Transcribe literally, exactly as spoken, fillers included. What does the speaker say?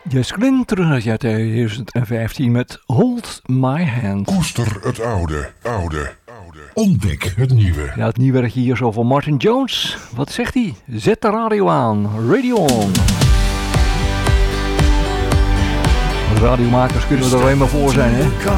Jess Glynn terug naar het jaar tweeduizend vijftien met Hold My Hand. Koester het oude, oude, oude. Ontdek het nieuwe. Ja, het nieuwe werkje hier zo van Martin Jones. Wat zegt hij? Zet de radio aan. Radio on. Radiomakers kunnen we er alleen maar voor zijn, hè?